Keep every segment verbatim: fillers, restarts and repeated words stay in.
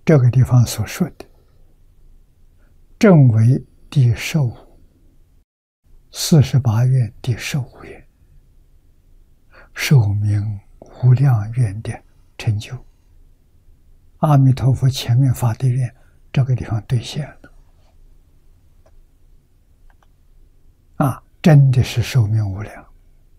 这个地方所说的正为第十五，四十八愿第十五愿，寿命无量愿的成就。阿弥陀佛前面发的愿，这个地方兑现了。啊，真的是寿命无量，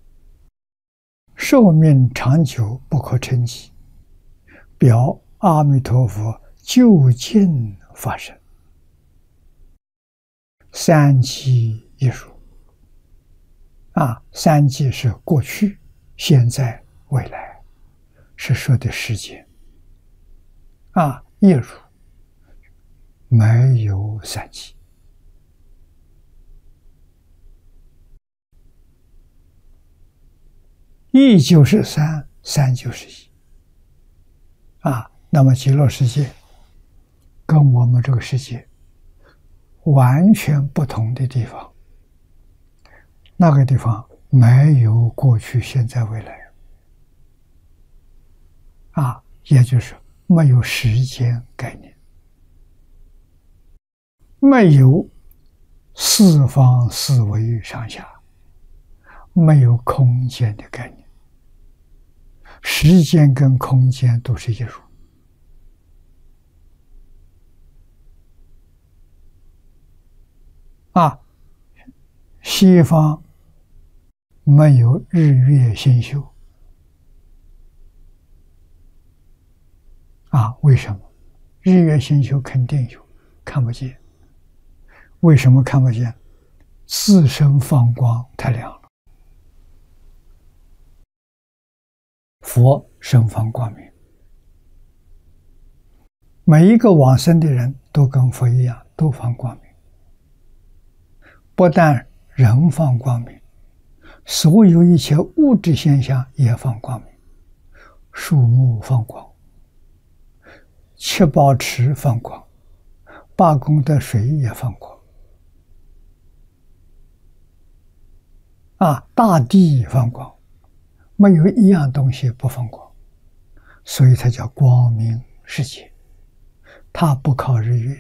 寿命长久不可称计，表阿弥陀佛究竟发生。三际一如，啊，三际是过去、现在、未来，是说的时间。啊，一如没有三际。一就是三，三就是一。啊，那么极乐世界跟我们这个世界完全不同的地方，那个地方没有过去、现在、未来。啊，也就是没有时间概念，没有四方四维上下，没有空间的概念，时间跟空间都是一如。啊，西方没有日月星宿。啊，为什么？日月星宿肯定有，看不见。为什么看不见？自身放光太亮了。佛身放光明，每一个往生的人都跟佛一样，都放光明。不但人放光明，所有一切物质现象也放光明，树木放光，七宝池放光，八功德水也放光，啊，大地放光，没有一样东西不放光，所以它叫光明世界，它不靠日月。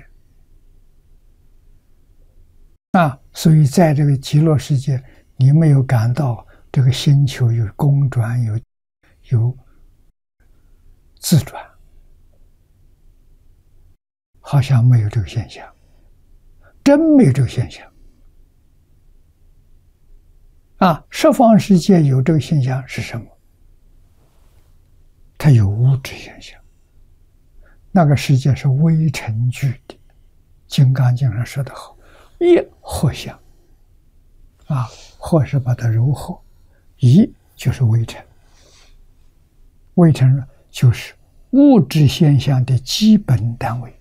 啊，所以在这个极乐世界，你没有感到这个星球有公转，有有自转，好像没有这个现象，真没有这个现象。啊，十方世界有这个现象是什么？它有物质现象，那个世界是微尘聚的。《金刚经》上说得好，一合相，啊，合是把它柔和，一就是微尘，微尘就是物质现象的基本单位。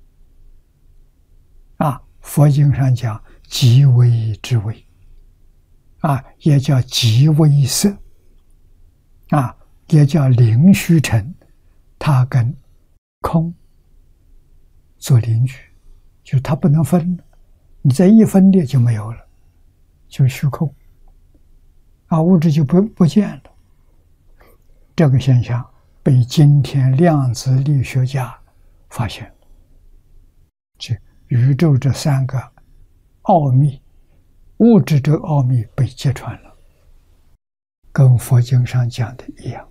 啊，佛经上讲极微之微，啊，也叫极微色，啊，也叫灵虚尘，它跟空做邻居，就它不能分，你再一分裂就没有了，就是虚空，啊，物质就不不见了。这个现象被今天量子力学家发现，这宇宙这三个奥秘，物质这个奥秘被揭穿了，跟佛经上讲的一样。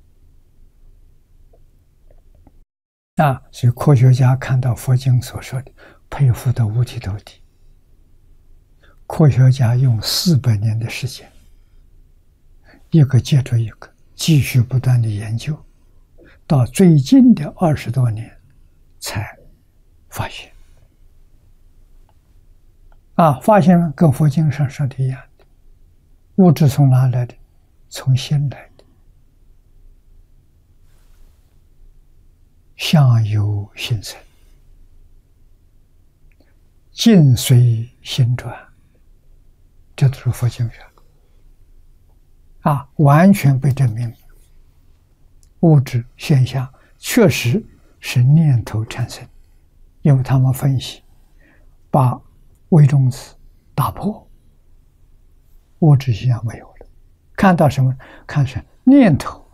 啊，所以科学家看到佛经所说的，佩服得五体投地。科学家用四百年的时间，一个接着一个，继续不断的研究，到最近的二十多年才发现。啊，发现跟佛经上说的一样的，物质从哪来的？从心来的。相由心生，境随心转，这都是佛经上啊，完全被证明。物质现象确实是念头产生，因为他们分析，把微中子打破，物质现象没有了，看到什么？看是念头